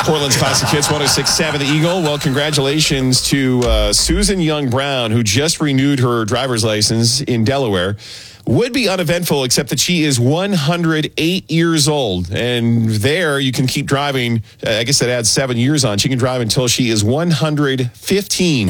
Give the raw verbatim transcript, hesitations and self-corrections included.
Portland's Classic Hits one oh six point seven The Eagle. Well, congratulations to uh, Susan Young Brown, who just renewed her driver's license in Delaware. Would be uneventful, except that she is one hundred eight years old. And there you can keep driving. I guess that adds seven years on. She can drive until she is one hundred fifteen.